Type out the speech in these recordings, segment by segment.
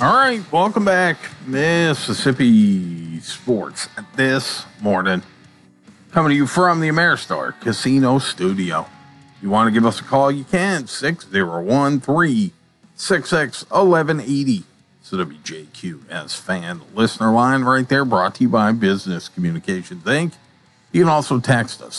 All right, welcome back, Mississippi Sports. This morning, coming to you from the Ameristar Casino Studio. You want to give us a call, you can, 601-366-1180. So WJQS fan listener line right there, brought to you by Business Communications Inc. You can also text us,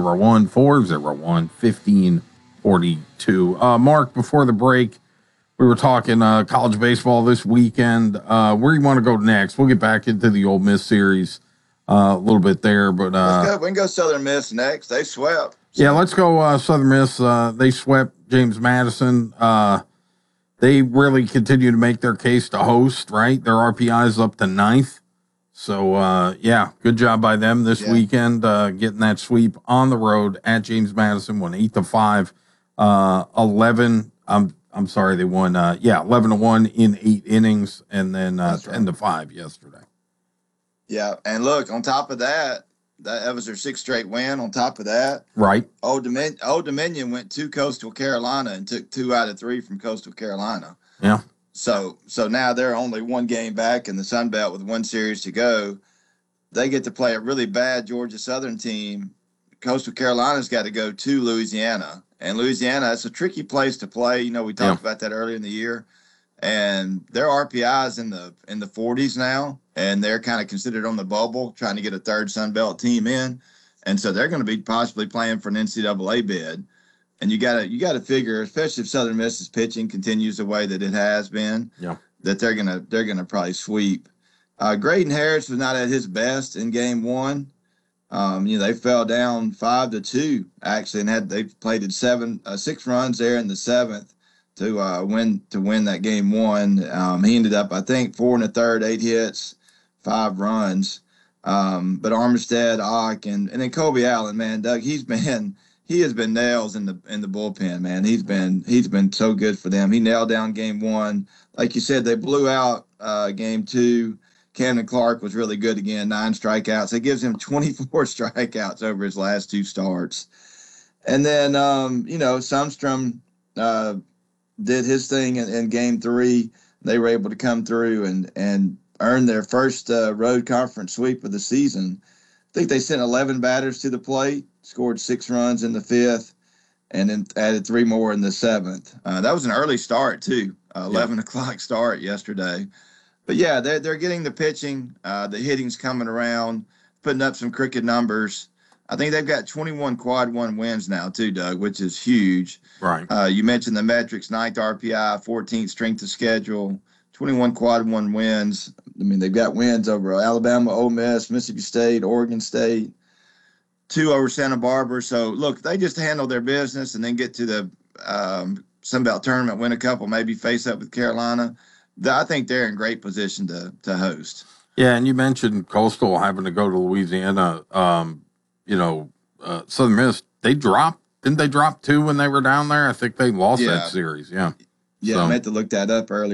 601-401-1542. Mark, before the break, we were talking college baseball this weekend. Where do you want to go next? We'll get back into the Ole Miss series a little bit there. But let's go. We can go Southern Miss next. They swept. So. Yeah, let's go Southern Miss. They swept James Madison. They really continue to make their case to host, right? Their RPI is up to 9th. So, yeah, good job by them this weekend, getting that sweep on the road at James Madison, won 8-5, 11. I'm sorry, they won, 11-1 in 8 innings, and then 10-5 yesterday. Yeah, and look, on top of that was their 6th straight win. On top of that, right? Old Dominion went to Coastal Carolina and took 2 out of 3 from Coastal Carolina. Yeah. So now they're only 1 game back in the Sun Belt with 1 series to go. They get to play a really bad Georgia Southern team. Coastal Carolina's got to go to Louisiana. And Louisiana, it's a tricky place to play. You know, we talked about that earlier in the year. And their RPI is in the 40s now, and they're kind of considered on the bubble, trying to get a 3rd Sun Belt team in. And so they're going to be possibly playing for an NCAA bid. And you gotta figure, especially if Southern Miss's pitching continues the way that it has been, that they're gonna probably sweep. Graydon Harris was not at his best in game 1. They fell down 5-2 actually, and they played at 6 runs there in the 7th to win that game 1. He ended up, I think, 4 1/3, 8 hits, 5 runs. But Armistead, Ock, and then Kobe Allen, man, Doug, he has been nails in the bullpen, man. He's been so good for them. He nailed down game 1. Like you said, they blew out game 2. Camden Clark was really good again, 9 strikeouts. It gives him 24 strikeouts over his last 2 starts. And then, Sundstrom did his thing in game 3. They were able to come through and earn their first road conference sweep of the season. I think they sent 11 batters to the plate, scored 6 runs in the 5th, and then added 3 more in the 7th. That was an early start, too, 11 o'clock start yesterday. But, yeah, they're getting the pitching. The hitting's coming around, putting up some crooked numbers. I think they've got 21 quad 1 wins now, too, Doug, which is huge. Right. You mentioned the metrics, 9th RPI, 14th strength of schedule, 21 quad 1 wins. I mean, they've got wins over Alabama, Ole Miss, Mississippi State, Oregon State, 2 over Santa Barbara. So, look, they just handle their business and then get to the Sun Belt tournament, win a couple, maybe face up with Carolina. I think they're in great position to host. Yeah, and you mentioned Coastal having to go to Louisiana. Southern Miss, didn't they drop 2 when they were down there? I think they lost that series, Yeah, I meant to look that up earlier.